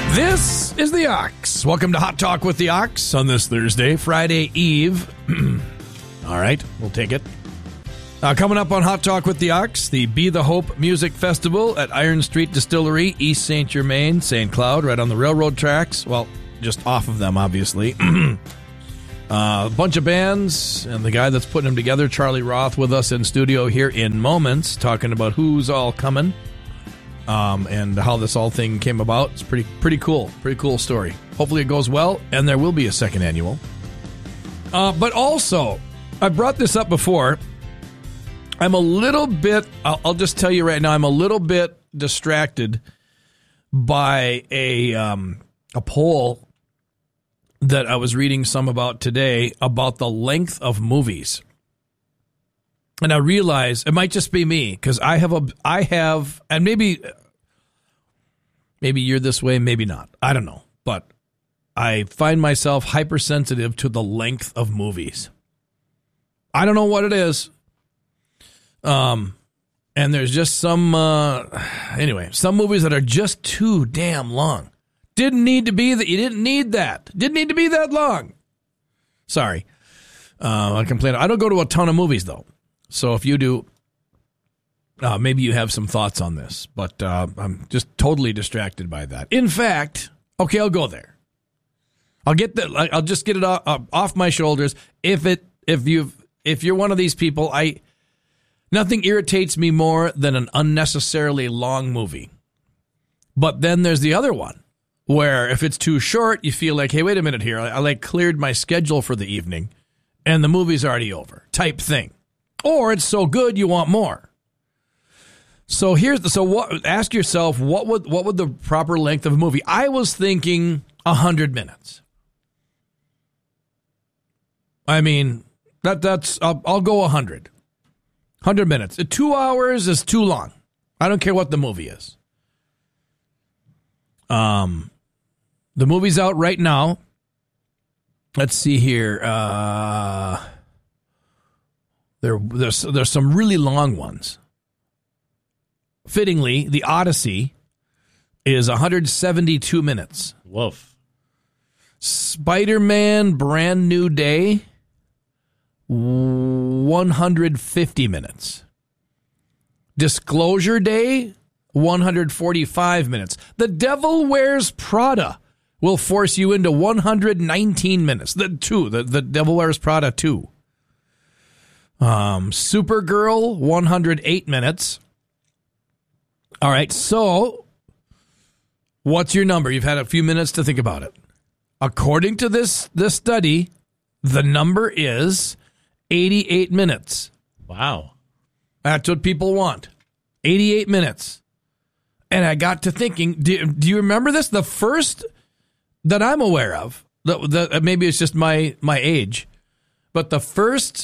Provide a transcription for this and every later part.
This is the Ox. Welcome to Hot Talk with the Ox on this Thursday, Friday Eve. All right, we'll take it. Coming up on Hot Talk with the Ox, the Be the Hope Music Festival at Iron Street Distillery, East St. Germain, St. Cloud, right on the railroad tracks. Well, just off of them, obviously. A bunch of bands, and the guy that's putting them together, Charlie Roth, with us in studio here in moments, talking about who's all coming. And how this all thing came about. It's pretty cool. Pretty cool story. Hopefully it goes well, and there will be a second annual. But also, I brought this up before. I'm a little bit, I'll just tell you right now, I'm a little bit distracted by a poll that I was reading some about today about the length of movies. And I realize it might just be me, because I have, and maybe you're this way, maybe not. I don't know. But I find myself hypersensitive to the length of movies. I don't know what it is. And there's just some movies that are just too damn long. Didn't need to be that. You didn't need that. Didn't need to be that long. Sorry. I complain. I don't go to a ton of movies, though. So if you do, maybe you have some thoughts on this, but I'm just totally distracted by that. In fact, okay, I'll go there. I'll just get it off my shoulders. If you're one of these people, nothing irritates me more than an unnecessarily long movie. But then there's the other one where if it's too short, you feel like, hey, wait a minute here. I cleared my schedule for the evening and the movie's already over type thing. Or it's so good you want more. So ask yourself, what would the proper length of a movie? I was thinking 100 minutes. I mean, I'll go 100. 100 minutes. 2 hours is too long. I don't care what the movie is. The movie's out right now. Let's see here. There's some really long ones. Fittingly, The Odyssey is 172 minutes. Woof. Spider-Man Brand New Day, 150 minutes. Disclosure Day, 145 minutes. The Devil Wears Prada will force you into 119 minutes. The Devil Wears Prada 2. Supergirl, 108 minutes. All right, so what's your number? You've had a few minutes to think about it. According to this study, the number is 88 minutes. Wow. That's what people want. 88 minutes. And I got to thinking, do you remember this? The first that I'm aware of, maybe it's just my age, but the first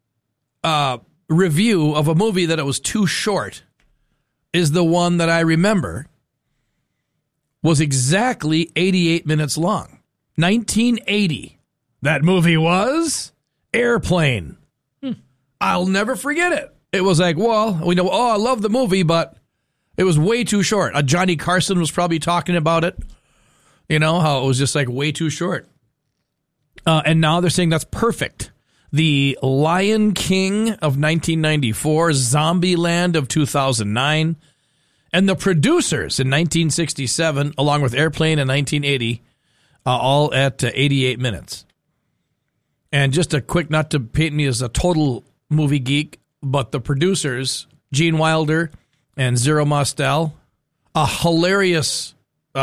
review of a movie that it was too short is the one that I remember was exactly 88 minutes long. 1980. That movie was Airplane. I'll never forget it. It was like, well, we know, I love the movie, but it was way too short. Johnny Carson was probably talking about it. You know, how it was just like way too short. And now they're saying that's perfect. The Lion King of 1994, Zombieland of 2009, and The Producers in 1967, along with Airplane in 1980, all at 88 minutes. And just a quick, not to paint me as a total movie geek, but The Producers, Gene Wilder and Zero Mostel, a hilarious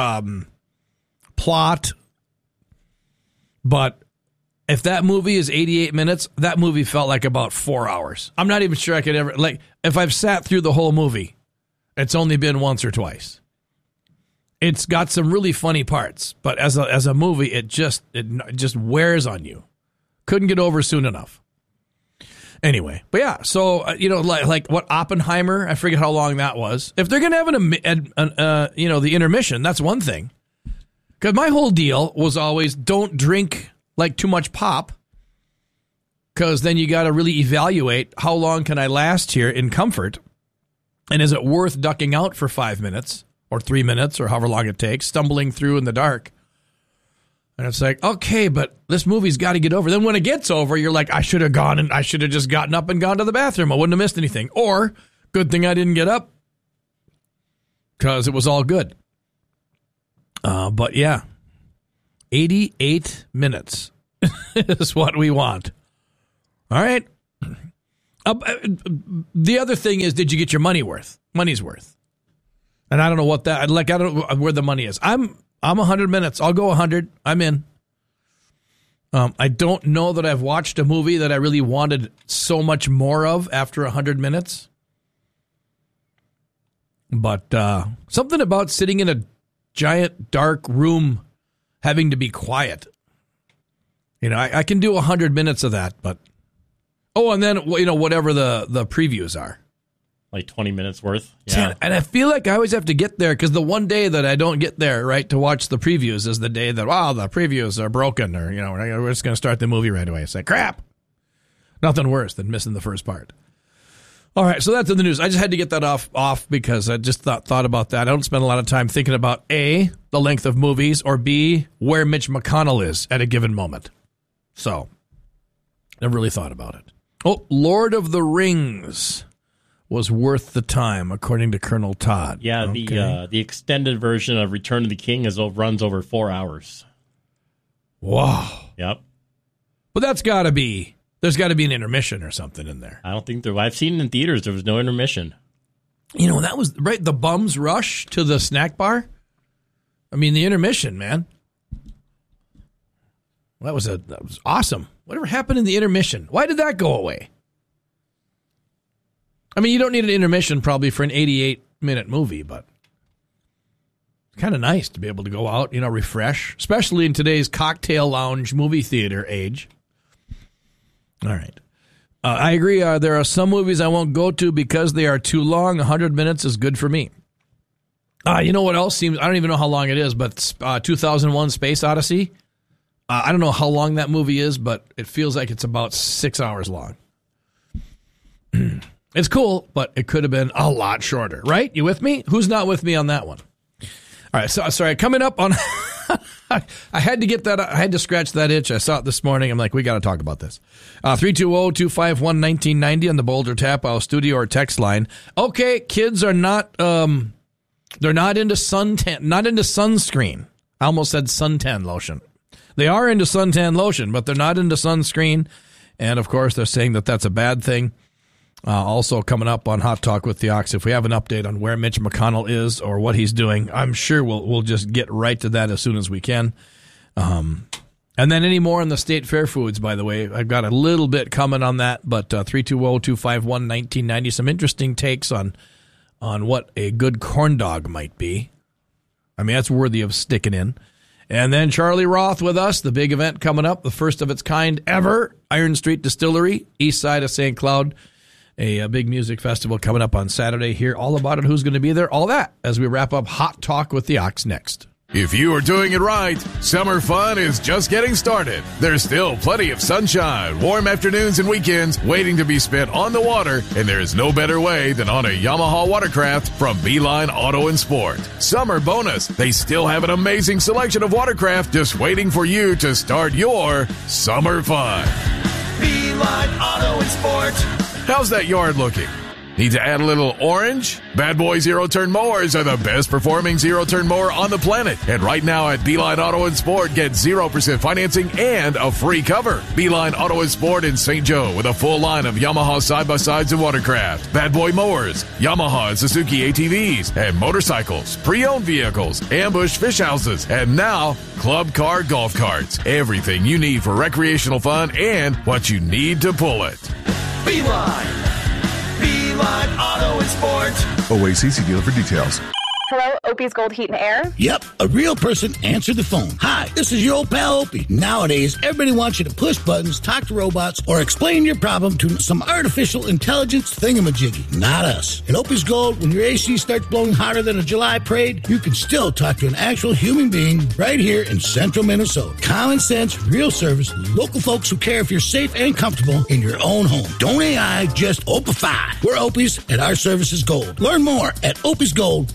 plot, but if that movie is 88 minutes, that movie felt like about 4 hours. I'm not even sure I could ever, if I've sat through the whole movie, it's only been once or twice. It's got some really funny parts, but as a movie, it just wears on you. Couldn't get over soon enough. Anyway, but yeah, so, like what Oppenheimer, I forget how long that was. If they're going to have the intermission, that's one thing. Because my whole deal was always don't drink like too much pop, because then you got to really evaluate how long can I last here in comfort, and is it worth ducking out for 5 minutes or 3 minutes or however long it takes, stumbling through in the dark. And it's like, okay, but this movie's got to get over. Then when it gets over, you're like, I should have gone and I should have just gotten up and gone to the bathroom. I wouldn't have missed anything. Or, good thing I didn't get up because it was all good. But yeah, 88 minutes is what we want. All right. The other thing is, did you get your money's worth? And I don't know what that, I don't know where the money is. I'm 100 minutes. I'll go 100. I'm in. I don't know that I've watched a movie that I really wanted so much more of after 100 minutes. But something about sitting in a giant dark room having to be quiet. You know, I can do 100 minutes of that, but and then, you know, whatever the previews are. Like 20 minutes worth? Yeah. And I feel like I always have to get there because the one day that I don't get there, right, to watch the previews is the day that, the previews are broken or, you know, we're just going to start the movie right away. It's like, crap. Nothing worse than missing the first part. All right, so that's in the news. I just had to get that off because I just thought about that. I don't spend a lot of time thinking about, A, the length of movies, or B, where Mitch McConnell is at a given moment. So, never really thought about it. Oh, Lord of the Rings was worth the time, according to Colonel Todd. Yeah, okay. The extended version of Return of the King runs over 4 hours. Wow. Yep. But there's got to be an intermission or something in there. I don't think I've seen it in theaters. There was no intermission. You know, that was right. The bums rush to the snack bar. I mean, the intermission, man. That was awesome. Whatever happened in the intermission? Why did that go away? I mean, you don't need an intermission probably for an 88-minute movie, but it's kind of nice to be able to go out, you know, refresh, especially in today's cocktail lounge movie theater age. All right. I agree. There are some movies I won't go to because they are too long. 100 minutes is good for me. You know what else seems, I don't even know how long it is, but 2001 Space Odyssey. I don't know how long that movie is, but it feels like it's about 6 hours long. It's cool, but it could have been a lot shorter, right? You with me? Who's not with me on that one? All right, so sorry, coming up on I had to get that, I had to scratch that itch. I saw it this morning. I'm like, we got to talk about this. 320-251-1990 on the Boulder Tap House studio or text line. Okay, kids are not they're not into sunscreen. I almost said suntan lotion. They are into suntan lotion, but they're not into sunscreen. And, of course, they're saying that that's a bad thing. Also coming up on Hot Talk with the Ox, if we have an update on where Mitch McConnell is or what he's doing, I'm sure we'll just get right to that as soon as we can. And then any more on the state fair foods, by the way. I've got a little bit coming on that, but 320-251-1990, some interesting takes on what a good corn dog might be. I mean, that's worthy of sticking in. And then Charlie Roth with us, the big event coming up, the first of its kind ever, Iron Street Distillery, east side of St. Cloud, a big music festival coming up on Saturday. Hear all about it, who's going to be there, all that, as we wrap up Hot Talk with the Ox next. If you are doing it right, summer fun is just getting started. There's still plenty of sunshine, warm afternoons and weekends waiting to be spent on the water, and there is no better way than on a Yamaha watercraft from Beeline Auto and Sport. Summer bonus, they still have an amazing selection of watercraft just waiting for you to start your summer fun. Beeline Auto and Sport. How's that yard looking? Need to add a little orange? Bad Boy zero-turn mowers are the best performing zero-turn mower on the planet. And right now at Beeline Auto and Sport, get 0% financing and a free cover. Beeline Auto and Sport in St. Joe with a full line of Yamaha side-by-sides and watercraft, Bad Boy mowers, Yamaha and Suzuki ATVs, and motorcycles, pre-owned vehicles, ambush fish houses, and now club car golf carts. Everything you need for recreational fun and what you need to pull it. Beeline Auto and Sport. OACC dealer for details. Hello, Opie's Gold Heat and Air. Yep, a real person answered the phone. Hi, this is your old pal Opie. Nowadays, everybody wants you to push buttons, talk to robots, or explain your problem to some artificial intelligence thingamajiggy. Not us. In Opie's Gold, when your AC starts blowing hotter than a July parade, you can still talk to an actual human being right here in central Minnesota. Common sense, real service, local folks who care if you're safe and comfortable in your own home. Don't AI, just Opify. We're Opie's, and our service is gold. Learn more at opiesgold.com.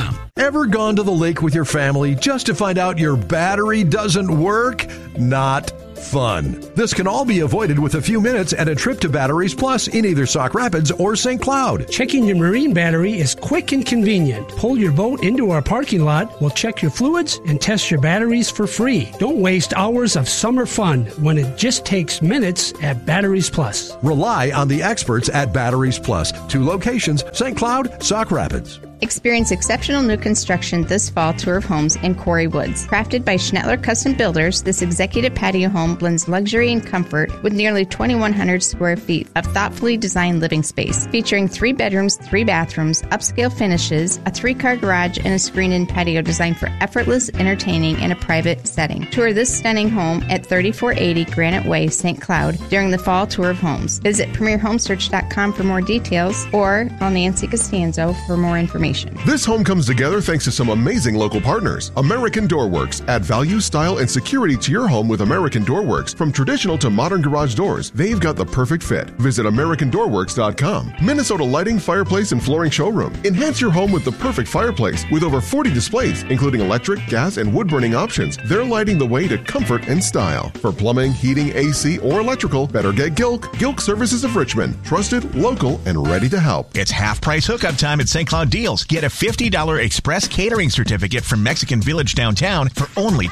BatterySplashtools.com. Ever gone to the lake with your family just to find out your battery doesn't work? Not fun. This can all be avoided with a few minutes at a trip to Batteries Plus in either Sauk Rapids or St. Cloud. Checking your marine battery is quick and convenient. Pull your boat into our parking lot, we'll check your fluids and test your batteries for free. Don't waste hours of summer fun when it just takes minutes at Batteries Plus. Rely on the experts at Batteries Plus. 2 locations, St. Cloud, Sauk Rapids. Experience exceptional new construction this fall tour of homes in Quarry Woods. Crafted by Schnettler Custom Builders, this executive patio home blends luxury and comfort with nearly 2,100 square feet of thoughtfully designed living space, featuring 3 bedrooms, 3 bathrooms, upscale finishes, a 3-car garage, and a screened-in patio designed for effortless entertaining in a private setting. Tour this stunning home at 3480 Granite Way, St. Cloud during the fall tour of homes. Visit PremierHomesearch.com for more details or call Nancy Costanzo for more information. This home comes together thanks to some amazing local partners. American Door Works. Add value, style, and security to your home with American Door Works. From traditional to modern garage doors, they've got the perfect fit. Visit AmericanDoorWorks.com. Minnesota Lighting, Fireplace, and Flooring Showroom. Enhance your home with the perfect fireplace with over 40 displays, including electric, gas, and wood-burning options. They're lighting the way to comfort and style. For plumbing, heating, AC, or electrical, better get Gilk. Gilk Services of Richmond. Trusted, local, and ready to help. It's half-price hookup time at St. Cloud Deals. Get a $50 express catering certificate from Mexican Village downtown for only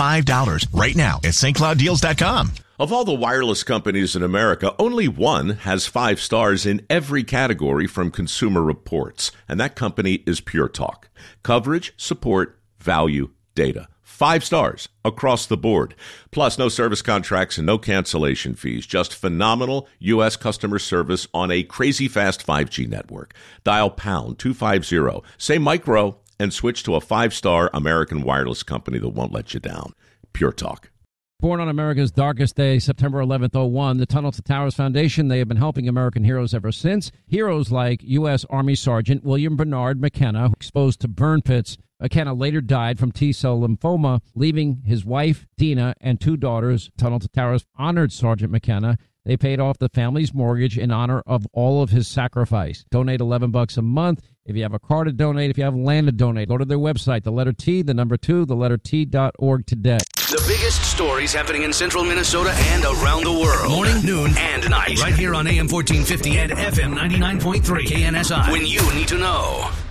$25 right now at stclouddeals.com. Of all the wireless companies in America, only one has 5 stars in every category from Consumer Reports, and that company is Pure Talk. Coverage, support, value, data. 5 stars across the board. Plus, no service contracts and no cancellation fees. Just phenomenal U.S. customer service on a crazy fast 5G network. Dial pound 250, say micro, and switch to a 5-star American wireless company that won't let you down. Pure Talk. Born on America's darkest day, September 11th, 01, the Tunnel to Towers Foundation, they have been helping American heroes ever since. Heroes like U.S. Army Sergeant William Bernard McKenna, exposed to burn pits. McKenna later died from T-cell lymphoma, leaving his wife, Dina, and 2 daughters. Tunnel to Towers honored Sergeant McKenna. They paid off the family's mortgage in honor of all of his sacrifice. Donate $11 a month. If you have a car to donate, if you have land to donate, go to their website, the letter T, the number 2, the letter T.org today. The biggest stories happening in central Minnesota and around the world. Morning, noon, and night. Right here on AM 1450 and FM 99.3 KNSI. When you need to know.